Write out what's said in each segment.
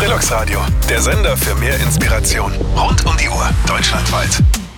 Trilux Radio, der Sender für mehr Inspiration. Rund um die Uhr, deutschlandweit.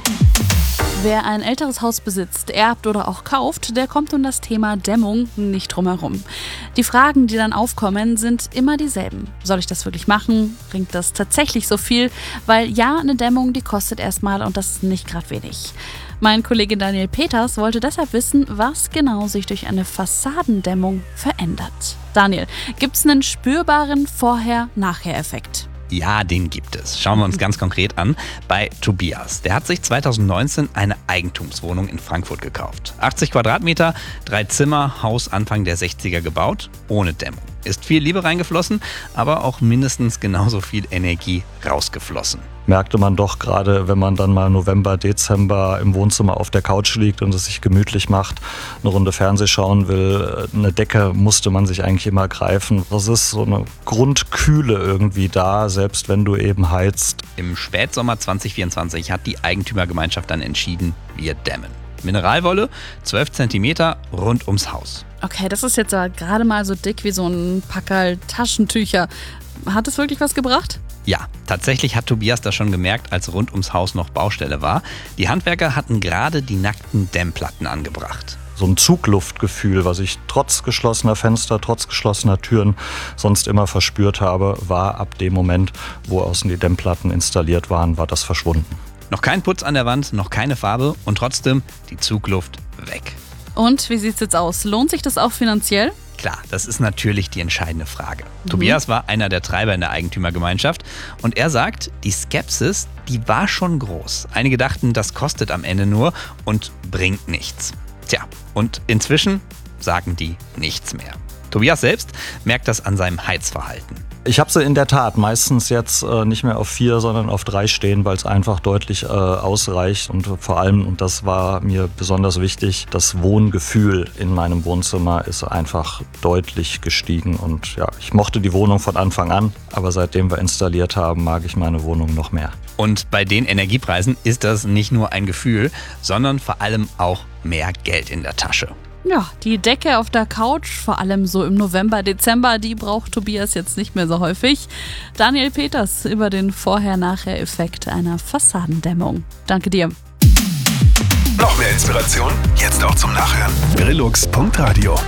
Wer ein älteres Haus besitzt, erbt oder auch kauft, der kommt um das Thema Dämmung nicht drum herum. Die Fragen, die dann aufkommen, sind immer dieselben. Soll ich das wirklich machen? Bringt das tatsächlich so viel? Weil ja, eine Dämmung, die kostet erstmal und das ist nicht gerade wenig. Mein Kollege Daniel Peters wollte deshalb wissen, was genau sich durch eine Fassadendämmung verändert. Daniel, gibt es einen spürbaren Vorher-Nachher-Effekt? Ja, den gibt es. Schauen wir uns ganz konkret an. Bei Tobias. Der hat sich 2019 eine Eigentumswohnung in Frankfurt gekauft. 80 Quadratmeter, 3 Zimmer, Haus Anfang der 60er gebaut, ohne Dämmung. Ist viel Liebe reingeflossen, aber auch mindestens genauso viel Energie rausgeflossen. Merkte man doch gerade, wenn man dann mal November, Dezember im Wohnzimmer auf der Couch liegt und es sich gemütlich macht, eine Runde Fernseh schauen will, eine Decke musste man sich eigentlich immer greifen. Das ist so eine Grundkühle irgendwie da, selbst wenn du eben heizt. Im Spätsommer 2024 hat die Eigentümergemeinschaft dann entschieden, wir dämmen. Mineralwolle, 12 cm rund ums Haus. Okay, das ist jetzt gerade mal so dick wie so ein Packerl Taschentücher. Hat es wirklich was gebracht? Ja, tatsächlich hat Tobias das schon gemerkt, als rund ums Haus noch Baustelle war. Die Handwerker hatten gerade die nackten Dämmplatten angebracht. So ein Zugluftgefühl, was ich trotz geschlossener Fenster, trotz geschlossener Türen sonst immer verspürt habe, war ab dem Moment, wo außen die Dämmplatten installiert waren, war das verschwunden. Noch kein Putz an der Wand, noch keine Farbe und trotzdem die Zugluft weg. Und wie sieht's jetzt aus? Lohnt sich das auch finanziell? Klar, das ist natürlich die entscheidende Frage. Tobias war einer der Treiber in der Eigentümergemeinschaft und er sagt, die Skepsis, die war schon groß. Einige dachten, das kostet am Ende nur und bringt nichts. Tja, und inzwischen sagen die nichts mehr. Tobias selbst merkt das an seinem Heizverhalten. Ich habe sie in der Tat meistens jetzt nicht mehr auf 4, sondern auf 3 stehen, weil es einfach deutlich ausreicht. Und vor allem, und das war mir besonders wichtig, das Wohngefühl in meinem Wohnzimmer ist einfach deutlich gestiegen. Und ja, ich mochte die Wohnung von Anfang an, aber seitdem wir installiert haben, mag ich meine Wohnung noch mehr. Und bei den Energiepreisen ist das nicht nur ein Gefühl, sondern vor allem auch mehr Geld in der Tasche. Ja, die Decke auf der Couch, vor allem so im November, Dezember, die braucht Tobias jetzt nicht mehr so häufig. Daniel Peters über den Vorher-Nachher-Effekt einer Fassadendämmung. Danke dir. Noch mehr Inspiration? Jetzt auch zum Nachhören. Trilux.radio